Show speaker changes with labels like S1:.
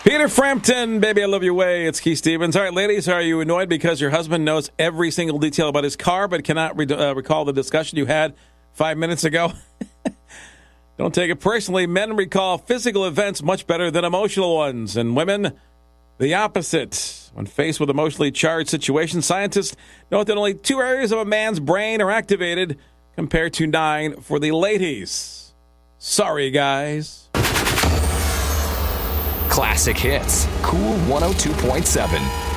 S1: Peter Frampton, baby, I love your way. It's Keith Stevens. All right, ladies, are you annoyed because your husband knows every single detail about his car but cannot recall the discussion you had 5 minutes ago? Don't take it personally. Men recall physical events much better than emotional ones, and women, the opposite. When faced with emotionally charged situations, scientists note that only 2 areas of a man's brain are activated compared to 9 for the ladies. Sorry, guys.
S2: Classic hits. Cool 102.7.